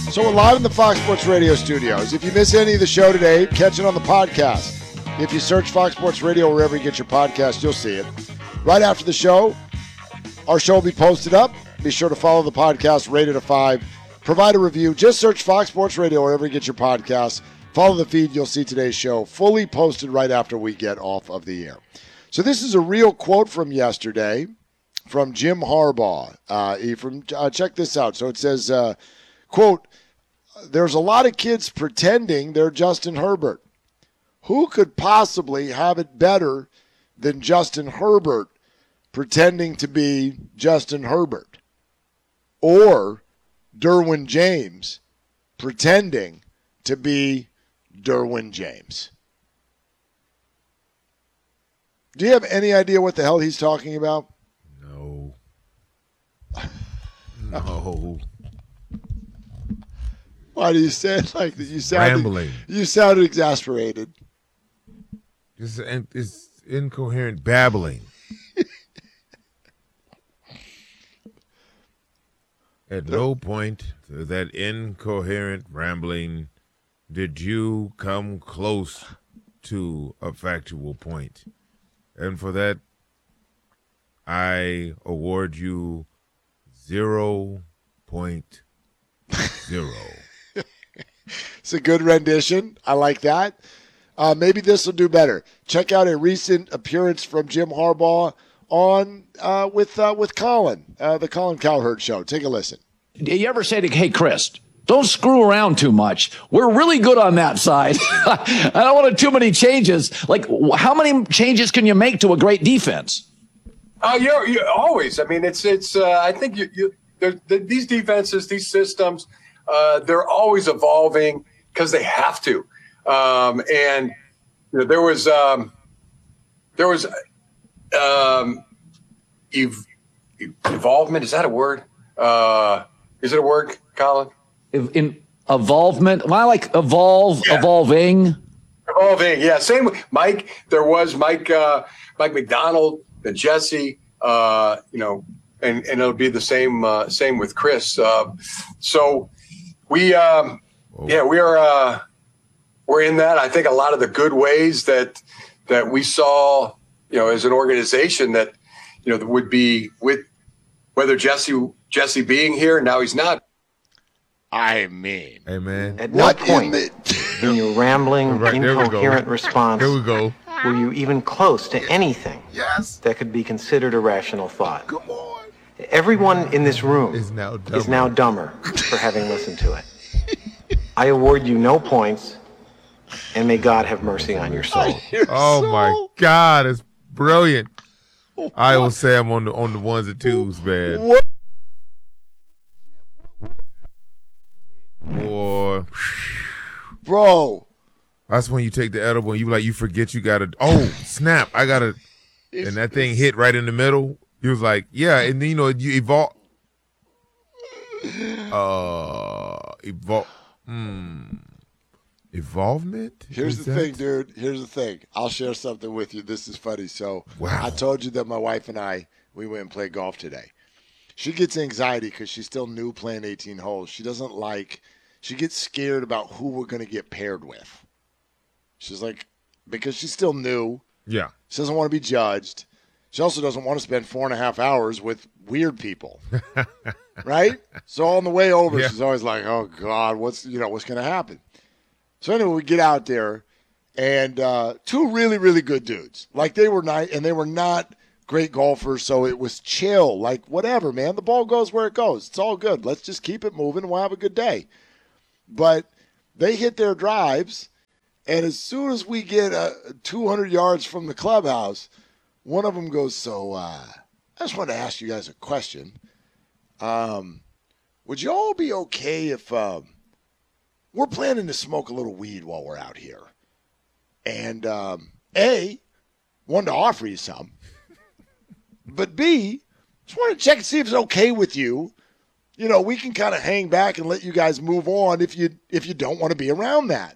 So we're live in the Fox Sports Radio studios. If you miss any of the show today, catch it on the podcast. If you search Fox Sports Radio wherever you get your podcast, you'll see it. Right after the show, our show will be posted up. Be sure to follow the podcast, rate it a 5. Provide a review. Just search Fox Sports Radio wherever you get your podcasts. Follow the feed. You'll see today's show fully posted right after we get off of the air. So this is a real quote from yesterday from Jim Harbaugh. Check this out. So it says, quote, "There's a lot of kids pretending they're Justin Herbert. Who could possibly have it better than Justin Herbert pretending to be Justin Herbert? Or Derwin James pretending to be Derwin James?" Do you have any idea what the hell he's talking about? No. No. Why do you say it like that? Rambling. You sounded exasperated. It's incoherent babbling. At no point through that incoherent rambling did you come close to a factual point. And for that, I award you 0.0. It's a good rendition. I like that. Maybe this will do better. Check out a recent appearance from Jim Harbaugh on with Colin, the Colin Cowherd Show. Take a listen. You ever say to, hey, Chris, don't screw around too much. We're really good on that side. I don't want too many changes. Like, how many changes can you make to a great defense? You always. I mean, it's. I think these defenses, these systems, they're always evolving because they have to. And there was evolvement. Is that a word? Is it a word, Colin? In evolvement, I like evolving. Evolving, yeah. Same with Mike. There was Mike McDonald, and Jesse. And it'll be the same with Chris. So we are. We're in that. I think a lot of the good ways that we saw, as an organization that, would be with whether Jesse being here. Now he's not. I mean, hey man, at no point in your rambling, incoherent response here we go. were you even close to anything that could be considered a rational thought. Come on. Everyone in this room is now dumber for having listened to it. I award you no points, and may God have mercy on your soul. My God, it's brilliant. I will say I'm on the ones and twos, man. What? Boy. Bro. That's when you take the edible and you forget you gotta, snap, I gotta, and that thing hit right in the middle. He was like, yeah, and then, you evolve. Evolvement? Here's the thing, dude. Here's the thing. I'll share something with you. This is funny. So I told you that my wife and we went and played golf today. She gets anxiety because she's still new playing 18 holes. She gets scared about who we're going to get paired with. She's like, because she's still new. Yeah. She doesn't want to be judged. She also doesn't want to spend 4.5 hours with weird people. Right? So on the way over, she's always like, oh, God, what's going to happen? So anyway, we get out there, and two really, really good dudes. Like, they were nice, and they were not great golfers, so it was chill. Like, whatever, man. The ball goes where it goes. It's all good. Let's just keep it moving, and we'll have a good day. But they hit their drives, and as soon as we get 200 yards from the clubhouse, one of them goes, so I just wanted to ask you guys a question. Would you all be okay if we're planning to smoke a little weed while we're out here? And A, wanted to offer you some. But B, just wanted to check and see if it's okay with you. We can kind of hang back and let you guys move on if you don't want to be around that.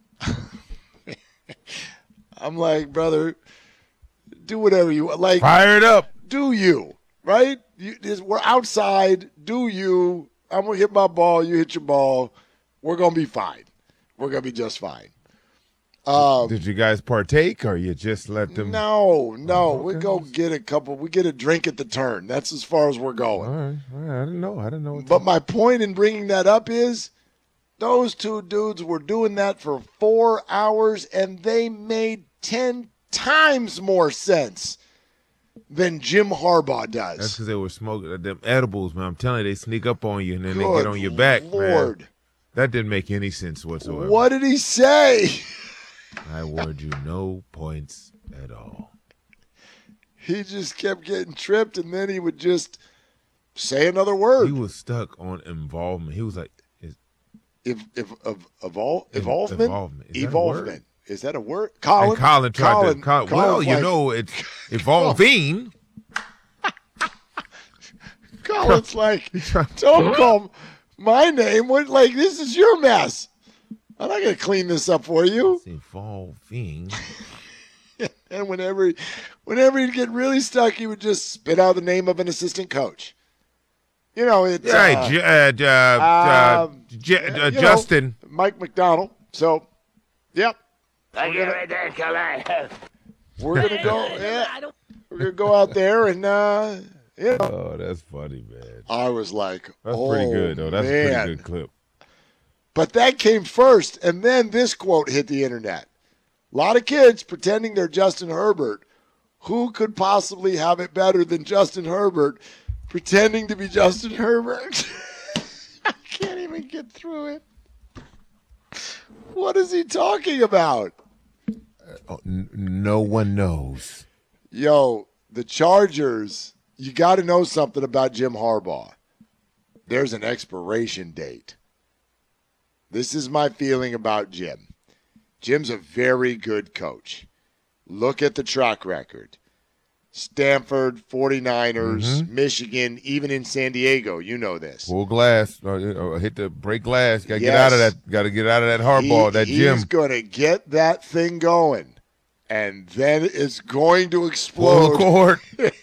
I'm like, brother, do whatever you want. Like, fire it up. Do you, right? We're outside. Do you? I'm going to hit my ball. You hit your ball. We're going to be fine. We're going to be just fine. Did you guys partake, or you just let them? No. okay. We go get a couple. We get a drink at the turn. That's as far as we're going. All right. I didn't know. But my point in bringing that up is those two dudes were doing that for 4 hours, and they made 10 times more sense than Jim Harbaugh does. That's because they were smoking them edibles, man. I'm telling you, they sneak up on you and then they Good get on your back, Lord. man. That didn't make any sense whatsoever. What did he say? I award you no points at all. He just kept getting tripped, and then he would just say another word. He was stuck on involvement. He was like, Evolvement? Is that a word? Evolvement. Is that a word? Colin Colin tried to. Well, you like, know, it's evolving. Colin's like, don't call my name. What? Like, this is your mess. I'm not going to clean this up for you. It's evolving. And whenever he'd get really stuck, he would just spit out the name of an assistant coach. You know, it's Justin. Mike McDonald. So, yep. We're gonna go. Yeah, we're gonna go out there and you know. Oh, that's funny, man. I was like, That's pretty good, though. That's a pretty good clip. But that came first, and then this quote hit the internet. A lot of kids pretending they're Justin Herbert. Who could possibly have it better than Justin Herbert pretending to be Justin Herbert? I can't even get through it. What is he talking about? No one knows. Yo, the Chargers, you got to know something about Jim Harbaugh. There's an expiration date. This is my feeling about Jim. Jim's a very good coach. Look at the track record. Stanford, 49ers, Michigan, even in San Diego. You know this. Full glass. Hit the break glass. Got to get out of that. Got to get out of that Harbaugh, that Jim. He's going to get that thing going, and then it's going to explode. Full court.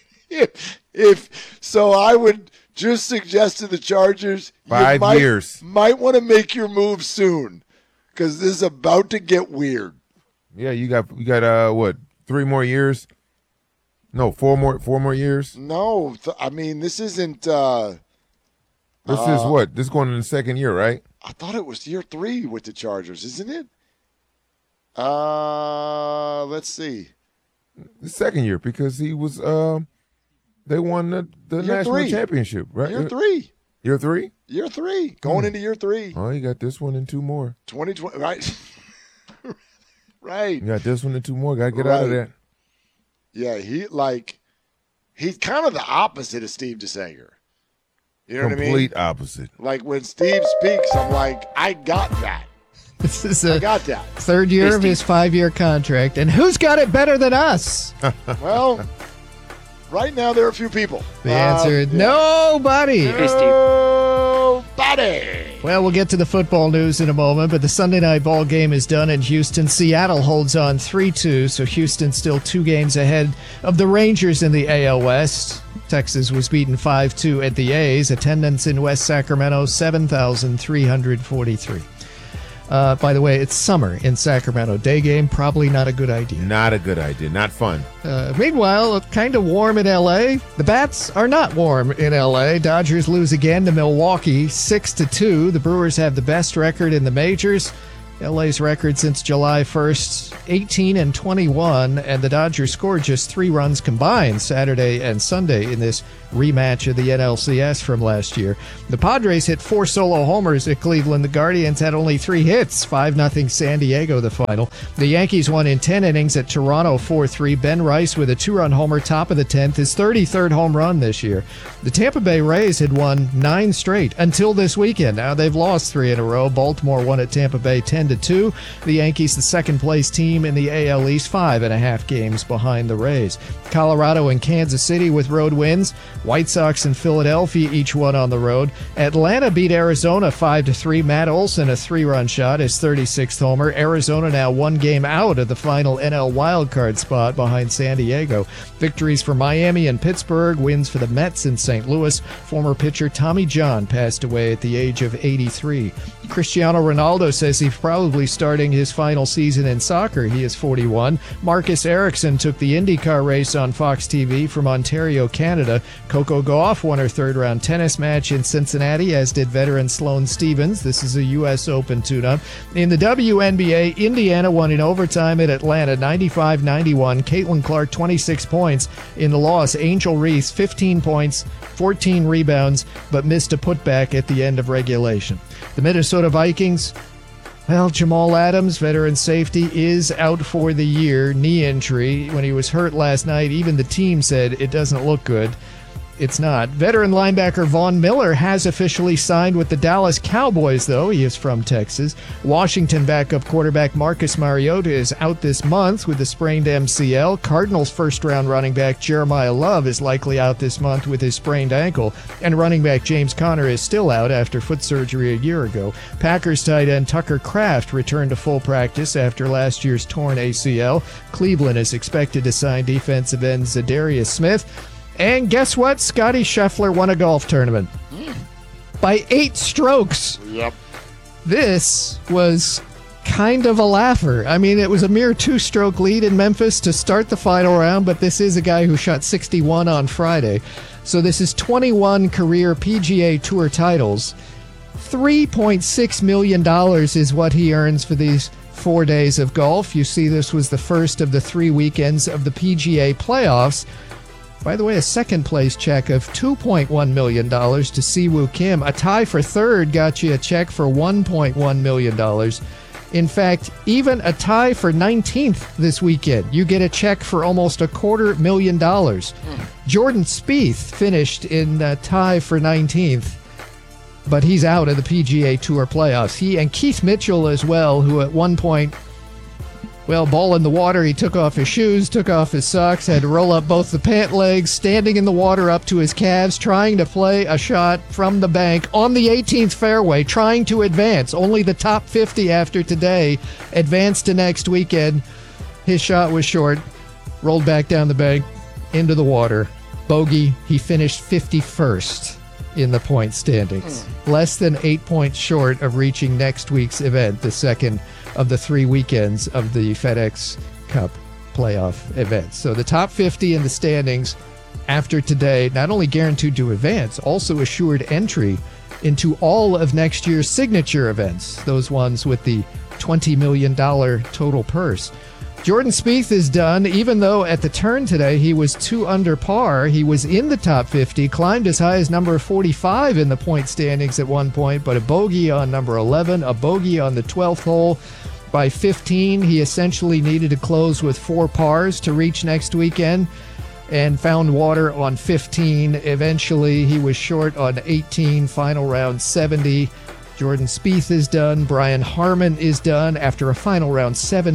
if so, I would just suggest to the Chargers, 5 years. Might want to make your move soon, because this is about to get weird. Yeah, you got what? 3 more years? No, 4 more years. No, I mean this isn't. This is what? This is going in the second year, right? I thought it was year 3 with the Chargers, isn't it? Let's see. The second year, because he was. They won the national championship, right? Year 3. Year 3. Year 3. Going into year 3. Oh, you got this one and 2 more. 2020, right? Right. You got this one and 2 more. Got to get out of that. Yeah, he's kind of the opposite of Steve DeSager. You know what I mean? Complete opposite. Like when Steve speaks, I'm like, I got that. This is I got that. third year of his 5-year contract. And who's got it better than us? Well, right now there are a few people. The answer, nobody. Nobody. Well, we'll get to the football news in a moment, but the Sunday night ball game is done in Houston. Seattle holds on 3-2, so Houston's still 2 games ahead of the Rangers in the AL West. Texas was beaten 5-2 at the A's. Attendance in West Sacramento, 7,343. By the way, it's summer in Sacramento. Day game, probably not a good idea. Not a good idea. Not fun. Meanwhile, it's kind of warm in L.A. The Bats are not warm in L.A. Dodgers lose again to Milwaukee, 6-2. The Brewers have the best record in the majors. L.A.'s record since July 1st, 18-21, and the Dodgers scored just 3 runs combined Saturday and Sunday in this rematch of the NLCS from last year. The Padres hit 4 solo homers at Cleveland. The Guardians had only 3 hits, 5-0 San Diego the final. The Yankees won in 10 innings at Toronto 4-3. Ben Rice with a 2-run homer, top of the 10th, his 33rd home run this year. The Tampa Bay Rays had won 9 straight until this weekend. Now they've lost 3 in a row. Baltimore won at Tampa Bay 10-8. 10-2. The Yankees, the second-place team in the AL East, 5.5 games behind the Rays. Colorado and Kansas City with road wins. White Sox and Philadelphia, each one on the road. Atlanta beat Arizona 5-3. Matt Olson, a 3-run shot, his 36th homer. Arizona now 1 game out of the final NL wildcard spot behind San Diego. Victories for Miami and Pittsburgh, wins for the Mets in St. Louis. Former pitcher Tommy John passed away at the age of 83. Cristiano Ronaldo says he's probably starting his final season in soccer. He is 41. Marcus Ericsson took the IndyCar race on Fox TV from Ontario, Canada. Coco Gauff won her third-round tennis match in Cincinnati, as did veteran Sloane Stephens. This is a U.S. Open tune-up. In the WNBA, Indiana won in overtime at Atlanta, 95-91. Caitlin Clark, 26 points in the loss. Angel Reese, 15 points, 14 rebounds, but missed a putback at the end of regulation. The Minnesota Vikings, well, Jamal Adams, veteran safety, is out for the year. Knee injury. When he was hurt last night, even the team said it doesn't look good. It's not. Veteran linebacker Von Miller has officially signed with the Dallas Cowboys, though. He is from Texas. Washington backup quarterback Marcus Mariota is out this month with a sprained MCL. Cardinals first-round running back Jeremiah Love is likely out this month with his sprained ankle. And running back James Conner is still out after foot surgery a year ago. Packers tight end Tucker Kraft returned to full practice after last year's torn ACL. Cleveland is expected to sign defensive end Zadarius Smith. And guess what? Scotty Scheffler won a golf tournament by 8 strokes. Yep. This was kind of a laugher. I mean, it was a mere 2-stroke lead in Memphis to start the final round, but this is a guy who shot 61 on Friday. So this is 21 career PGA Tour titles. $3.6 million is what he earns for these 4 days of golf. You see, this was the first of the 3 weekends of the PGA playoffs. By the way, a second-place check of $2.1 million to Siwoo Kim. A tie for third got you a check for $1.1 million. In fact, even a tie for 19th this weekend, you get a check for almost $250,000. Jordan Spieth finished in a tie for 19th, but he's out of the PGA Tour playoffs. He and Keith Mitchell as well, who at one point, well, ball in the water, he took off his shoes, took off his socks, had to roll up both the pant legs, standing in the water up to his calves, trying to play a shot from the bank on the 18th fairway, trying to advance. Only the top 50 after today advanced to next weekend. His shot was short, rolled back down the bank, into the water. Bogey, he finished 51st in the point standings. Less than 8 points short of reaching next week's event, the second of the 3 weekends of the FedEx Cup playoff events. So the top 50 in the standings after today, not only guaranteed to advance, also assured entry into all of next year's signature events, those ones with the $20 million total purse. Jordan Spieth is done, even though at the turn today he was 2 under par. He was in the top 50, climbed as high as number 45 in the point standings at one point, but a bogey on number 11, a bogey on the 12th hole. By 15, he essentially needed to close with 4 pars to reach next weekend, and found water on 15. Eventually, he was short on 18, final round 70. Jordan Spieth is done. Brian Harman is done after a final round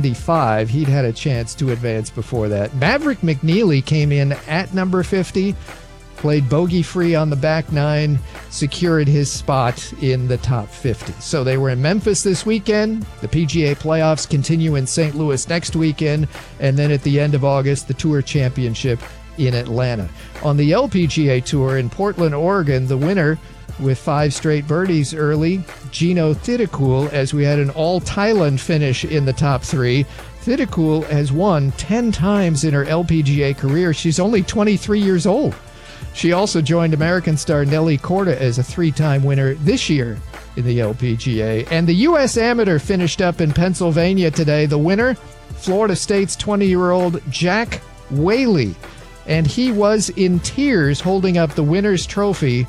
75. He'd had a chance to advance before that. Maverick McNeely came in at number 50, played bogey-free on the back 9, secured his spot in the top 50. So they were in Memphis this weekend. The PGA playoffs continue in St. Louis next weekend. And then at the end of August, the Tour Championship in Atlanta. On the LPGA Tour in Portland, Oregon, the winner with 5 straight birdies early, Gino Thitikul, as we had an all-Thailand finish in the top 3. Thitikul has won 10 times in her LPGA career. She's only 23 years old. She also joined American star Nelly Korda as a 3-time winner this year in the LPGA. And the U.S. Amateur finished up in Pennsylvania today. The winner, Florida State's 20-year-old Jack Whaley. And he was in tears holding up the winner's trophy.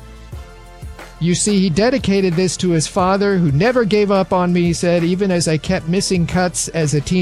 You see, he dedicated this to his father, who never gave up on me, he said, even as I kept missing cuts as a teen.